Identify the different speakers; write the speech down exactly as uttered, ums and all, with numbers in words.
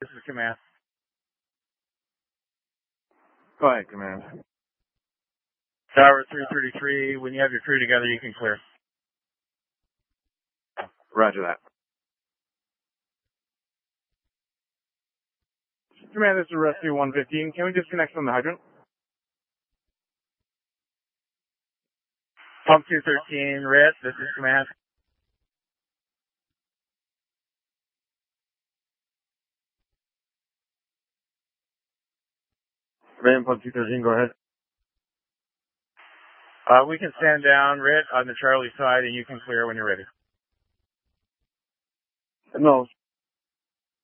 Speaker 1: This is Command.
Speaker 2: Go ahead, Command.
Speaker 1: Tower three thirty-three, when you have your crew together, you can clear.
Speaker 2: Roger that. Command, this is Rescue one fifteen. Can we disconnect from the hydrant?
Speaker 1: Pump two thirteen, Red, this is Command.
Speaker 2: Command, Pump two thirteen, go ahead.
Speaker 1: Uh, we can stand down, Red, on the Charlie side, and you can clear when you're ready.
Speaker 2: No,